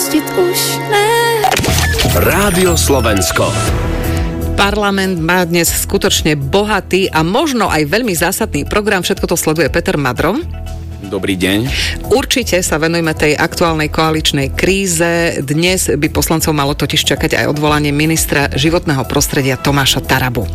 odpustit už ne. Rádio Slovensko. Parlament má dnes skutočne bohatý a možno aj veľmi zásadný program. Všetko to sleduje Peter Madro. Dobrý deň. Určite sa venujeme tej aktuálnej koaličnej kríze. Dnes by poslancov malo totiž čakať aj odvolanie ministra životného prostredia Tomáša Tarabu.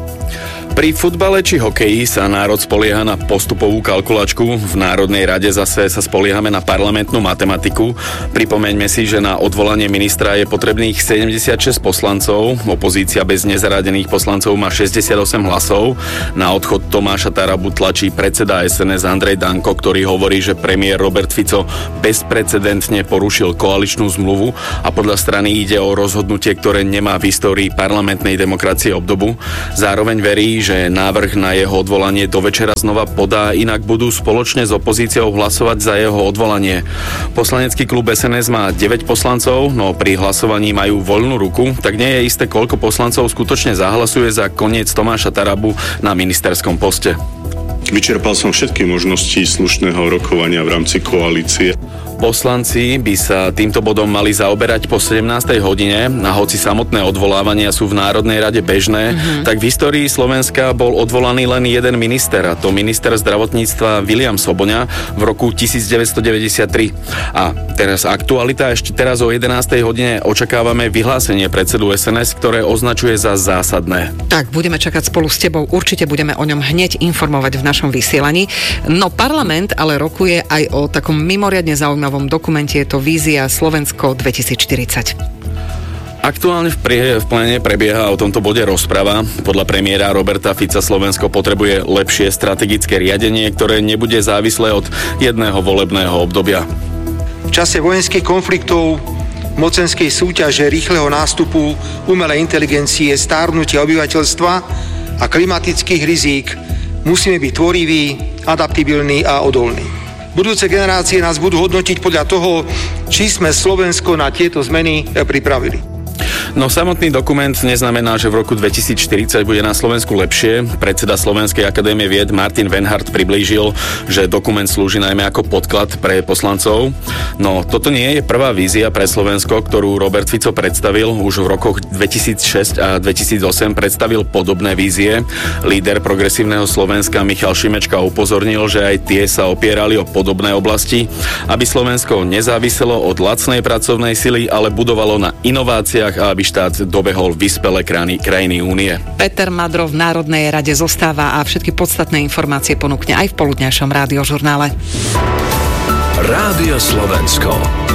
Pri futbale či hokeji sa národ spolieha na postupovú kalkulačku. V Národnej rade zase sa spoliehame na parlamentnú matematiku. Pripomeňme si, že na odvolanie ministra je potrebných 76 poslancov. Opozícia bez nezaradených poslancov má 68 hlasov. Na odchod Tomáša Tarabu tlačí predseda SNS Andrej Danko, ktorý hovorí, že premiér Robert Fico bezprecedentne porušil koaličnú zmluvu a podľa strany ide o rozhodnutie, ktoré nemá v histórii parlamentnej demokracie obdobu. Zároveň verí, že návrh na jeho odvolanie do večera znova podá, inak budú spoločne s opozíciou hlasovať za jeho odvolanie. Poslanecký klub SNS má 9 poslancov, no pri hlasovaní majú voľnú ruku, tak nie je isté, koľko poslancov skutočne zahlasuje za koniec Tomáša Tarabu na ministerskom poste. Vyčerpal som všetky možnosti slušného rokovania v rámci koalície. Poslanci by sa týmto bodom mali zaoberať po 17. hodine a hoci samotné odvolávania sú v Národnej rade bežné, tak v histórii Slovenska bol odvolaný len jeden minister, a to minister zdravotníctva Viliam Soboňa v roku 1993. A teraz aktualita, ešte teraz o 11. hodine očakávame vyhlásenie predsedu SNS, ktoré označuje za zásadné. Tak, budeme čakať spolu s tebou, určite budeme o ňom hneď informovať v našom vysielaní. No parlament ale rokuje aj o takom mimoriadne zaujímavom dokumente, je to vízia Slovensko 2040. Aktuálne v pléne prebieha o tomto bode rozprava. Podľa premiéra Roberta Fica Slovensko potrebuje lepšie strategické riadenie, ktoré nebude závislé od jedného volebného obdobia. V čase vojenských konfliktov, mocenskej súťaže, rýchleho nástupu umelej inteligencie, stárnutia obyvateľstva a klimatických rizík musíme byť tvoriví, adaptibilní a odolní. Budúce generácie nás budú hodnotiť podľa toho, či sme Slovensko na tieto zmeny pripravili. No samotný dokument neznamená, že v roku 2040 bude na Slovensku lepšie. Predseda Slovenskej akadémie vied Martin Wenhardt priblížil, že dokument slúži najmä ako podklad pre poslancov. No toto nie je prvá vízia pre Slovensko, ktorú Robert Fico predstavil. Už v rokoch 2006 a 2008 predstavil podobné vízie. Líder progresívneho Slovenska Michal Šimečka upozornil, že aj tie sa opierali o podobné oblasti, aby Slovensko nezáviselo od lacnej pracovnej sily, ale budovalo na inováciách a aby štát dobehol vyspelé krajiny únie. Peter Madro v Národnej rade zostáva a všetky podstatné informácie ponúkne aj v poludňajšom rádiožurnále. Rádio Slovensko.